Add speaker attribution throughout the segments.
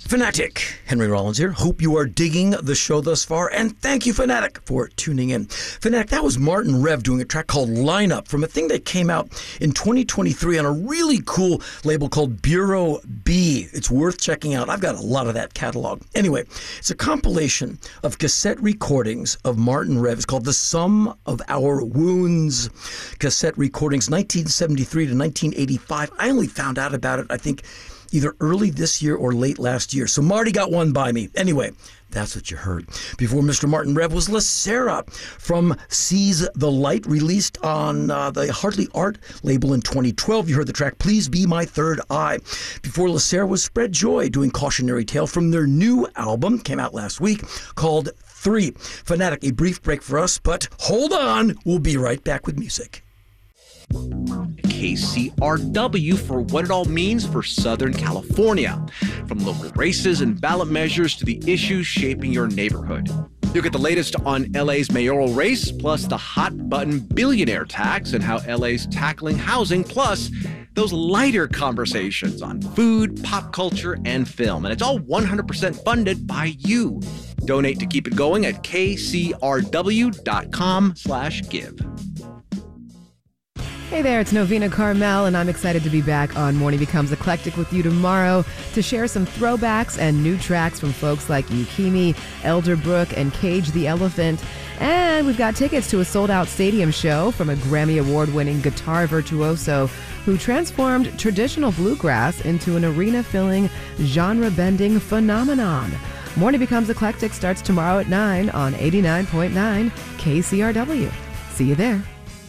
Speaker 1: Fanatic, Henry Rollins here. Hope you are digging the show thus far, and thank you, Fanatic, for tuning in. Fanatic, that was Martin Rev doing a track called Lineup from a thing that came out in 2023 on a really cool label called Bureau B. It's worth checking out. I've got a lot of that catalog. Anyway, it's a compilation of cassette recordings of Martin Rev. It's called The Sum of Our Wounds. Cassette recordings, 1973 to 1985. I only found out about it, I think, either early this year or late last year. So Marty got one by me. Anyway, that's what you heard. Before Mr. Martin Rev was La Sera from Seize the Light, released on the Hardly Art label in 2012. You heard the track Please Be My Third Eye. Before La Sera was Spread Joy doing Cautionary Tale from their new album, came out last week, called 3. Fanatic, a brief break for us, but hold on. We'll be right back with music.
Speaker 2: KCRW for what it all means for Southern California. From local races and ballot measures to the issues shaping your neighborhood. You'll get the latest on LA's mayoral race, plus the hot-button billionaire tax and how LA's tackling housing, plus those lighter conversations on food, pop culture, and film. And it's all 100% funded by you. Donate to keep it going at kcrw.com/give.
Speaker 3: Hey there, it's Novena Carmel, and I'm excited to be back on Morning Becomes Eclectic with you tomorrow to share some throwbacks and new tracks from folks like Yukimi, Elderbrook, and Cage the Elephant. And we've got tickets to a sold-out stadium show from a Grammy Award-winning guitar virtuoso who transformed traditional bluegrass into an arena-filling, genre-bending phenomenon. Morning Becomes Eclectic starts tomorrow at 9 on 89.9 KCRW. See you there.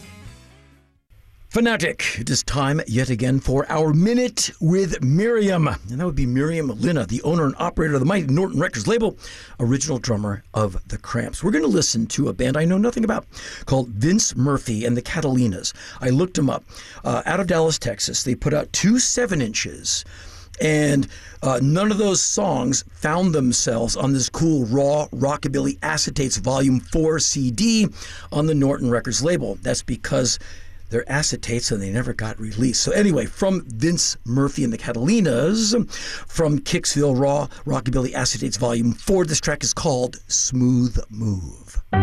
Speaker 1: Fanatic, it is time yet again for our Minute with Miriam. And that would be Miriam Linna, the owner and operator of the mighty Norton Records label, original drummer of The Cramps. We're going to listen to a band I know nothing about called Vince Murphy and the Catalinas. I looked them up. Out of Dallas, Texas. They put out 2 7-inches. And none of those songs found themselves on this cool raw Rockabilly Acetates Volume 4 CD on the Norton Records label. That's because they're acetates and they never got released. So anyway, from Vince Murphy and the Catalinas, from Kicksville Raw Rockabilly Acetates Volume 4, this track is called Smooth Move.